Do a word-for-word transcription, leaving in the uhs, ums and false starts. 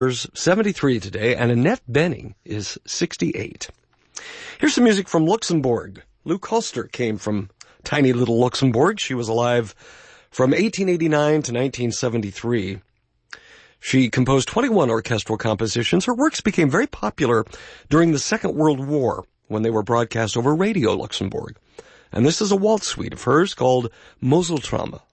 seventy-three today, and Annette Bening is sixty-eight. Here's some music from Luxembourg. Lou Koster came from tiny little Luxembourg. She was alive from eighteen eighty-nine to nineteen seventy-three. She composed twenty-one orchestral compositions. Her works became very popular during the Second World War when they were broadcast over Radio Luxembourg. And this is a waltz suite of hers called Moseltraum.